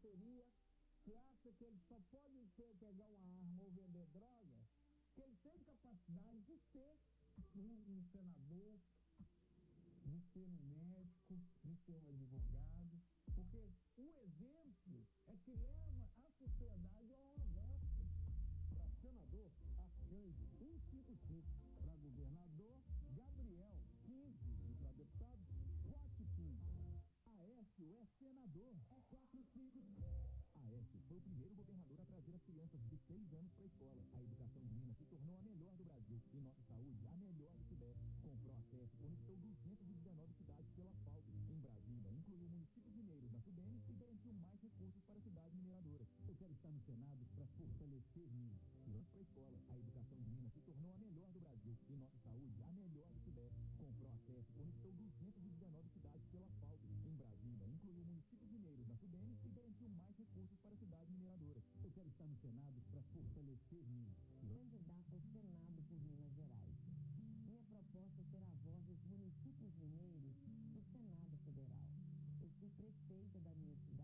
periferia, que acha que ele só pode pegar uma arma ou vender droga, que ele tem capacidade de ser um senador, de ser um médico, de ser um advogado, porque o exemplo é que leva a sociedade ao avanço. Para senador, Arcanjo 155. Para governador, Gabriel 15. E para deputado, vote 15. Aécio é senador. É 456. Aécio foi o primeiro governador a trazer as crianças de 6 anos para a escola. A educação de Minas se tornou a melhor do Brasil e nossa saúde a melhor do Sudeste. Com o Proacesso, conectou 219 cidades pelo asfalto. Em Brasília, incluiu municípios mineiros na Sudene e garantiu mais recursos para cidades mineradoras. Eu quero estar no Senado para fortalecer Minas. Crianças para a escola. A educação de Minas se tornou a melhor do Brasil e nossa saúde a melhor do Sudeste. Com o Proacesso, conectou 219 cidades pelo asfalto. Em Brasília, incluiu municípios mineiros na Sudene e garantiu mais recursos para cidades mineradoras. Eu quero estar no Senado para fortalecer Minas. Candidato ao Senado por Minas Gerais. Minha proposta será a voz dos municípios mineiros no Senado Federal. Eu fui prefeita da minha cidade